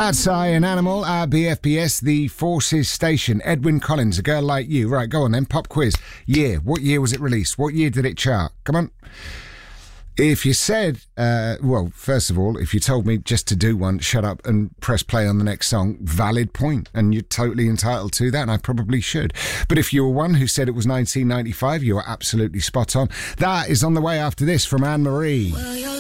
Cat's Eye, An Animal, our BFBS, the Forces Station. Edwyn Collins, A Girl Like You. Right, go on then, pop quiz. Year. What year was it released? What year did it chart? Come on. If you said, well, first of all, if you told me just to do one, shut up and press play on the next song, valid point, and you're totally entitled to that, and I probably should. But if you were one who said it was 1995, you are absolutely spot on. That is on the way after this from Anne Marie. Well,